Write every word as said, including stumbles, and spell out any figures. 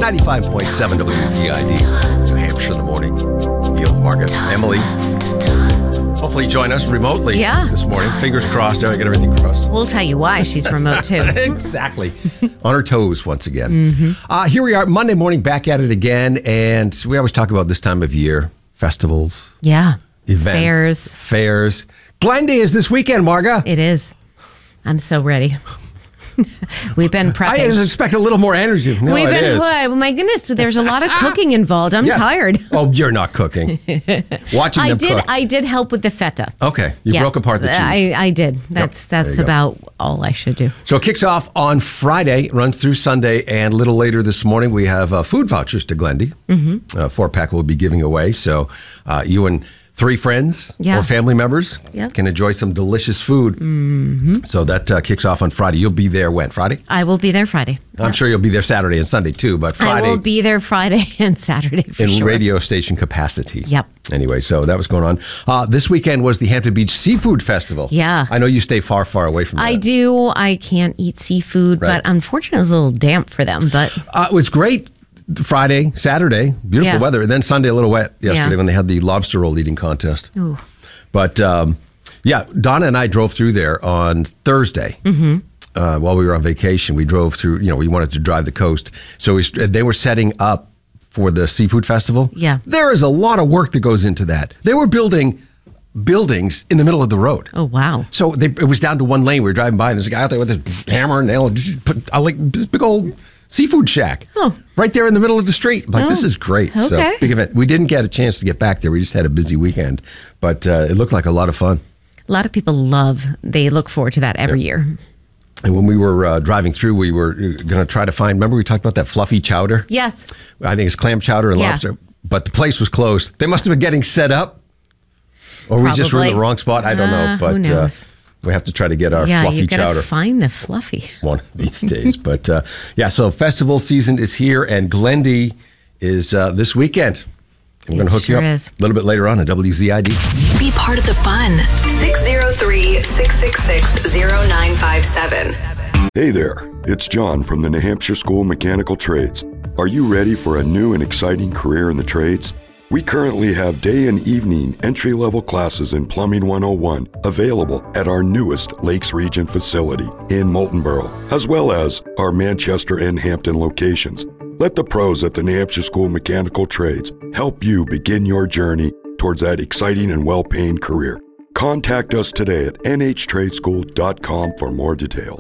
ninety-five point seven W Z I D, New Hampshire in the morning. Neil, Margaret, Emily. Hopefully join us remotely yeah. this morning. Fingers crossed. I get everything crossed. We'll tell you why she's remote, too. Exactly. On her toes once again. Mm-hmm. Uh, here we are, Monday morning, back at it again. And we always talk about this time of year. Festivals. Yeah. Events. Fairs. Fairs. Glendy is this weekend, Marga. It is. I'm so ready. We've been prepping. I just expect a little more energy. No, We've it been, is. oh my goodness, there's a lot of cooking involved. I'm Yes. tired. Oh, you're not cooking. Watching I them did. cook. I did help with the feta. Okay, you Yeah. broke apart the cheese. I, I did. That's There that's you go. about all I should do. So it kicks off on Friday, runs through Sunday, and a little later this morning we have uh, food vouchers to Glendy. Mm-hmm. Uh, four pack we'll be giving away. So uh, you and three friends Yeah. or family members Yep. can enjoy some delicious food. Mm-hmm. So that uh, kicks off on Friday. You'll be there when? Friday? I will be there Friday. I'm sure you'll be there Saturday and Sunday too, but Friday I will be there Friday and Saturday for in sure. radio station capacity. Yep. Anyway, so that was going on. Uh, this weekend was the Hampton Beach Seafood Festival. Yeah. I know you stay far, far away from that. I do. I can't eat seafood, Right. but unfortunately, it's a little damp for them. But Uh, it was great. Friday, Saturday, beautiful Yeah. weather, and then Sunday a little wet yesterday Yeah. when they had the lobster roll eating contest. Ooh. But um, yeah, Donna and I drove through there on Thursday mm-hmm. uh, while we were on vacation. We drove through. You know, we wanted to drive the coast, so we, they were setting up for the seafood festival. Yeah. There is a lot of work that goes into that. They were building buildings in the middle of the road. Oh wow. So they, it was down to one lane. We were driving by, and there's a guy out there with this hammer and nail, and put uh, like this big old seafood shack Oh. right there in the middle of the street. I'm like, Oh, this is great. So okay. big event. We didn't get a chance to get back there. We just had a busy weekend, but uh, it looked like a lot of fun. A lot of people love. They look forward to that every year. And when we were uh, driving through, we were going to try to find. Remember, we talked about that fluffy chowder. Yes. I think it's clam chowder and Yeah. lobster. But the place was closed. They must have been getting set up, or we just were in the Probably. wrong spot. I don't know. Uh, But who knows? Uh, we have to try to get our Yeah, fluffy you gotta chowder find the fluffy. one of these days. But uh, yeah, so festival season is here, and Glendy is uh, this weekend. I'm going It to hook sure you up is. a little bit later on at W Z I D. Be part of the fun. six zero three, six six six, zero nine five seven. Hey there, it's John from the New Hampshire School of Mechanical Trades. Are you ready for a new and exciting career in the trades? We currently have day and evening entry-level classes in Plumbing one oh one available at our newest Lakes Region facility in Moultonborough, as well as our Manchester and Hampton locations. Let the pros at the New Hampshire School of Mechanical Trades help you begin your journey towards that exciting and well-paying career. Contact us today at n h trade school dot com for more details.